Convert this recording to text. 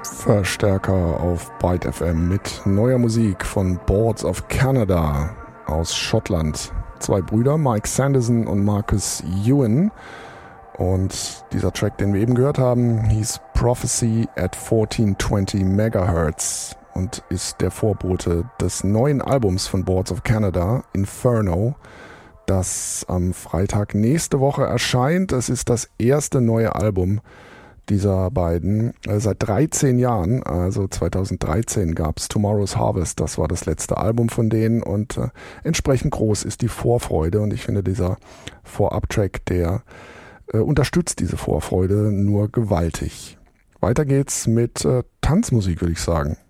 Verstärker auf Byte FM mit neuer Musik von Boards of Canada aus Schottland. Zwei Brüder, Mike Sanderson und Marcus Ewan. Und dieser Track, den wir eben gehört haben, hieß Prophecy at 1420 MHz und ist der Vorbote des neuen Albums von Boards of Canada, Inferno, das am Freitag nächste Woche erscheint. Es ist das erste neue Album dieser beiden. Seit 13 Jahren, also 2013 gab es Tomorrow's Harvest, das war das letzte Album von denen und entsprechend groß ist die Vorfreude und ich finde dieser Vorab-Track, der unterstützt diese Vorfreude nur gewaltig. Weiter geht's mit Tanzmusik, würde ich sagen.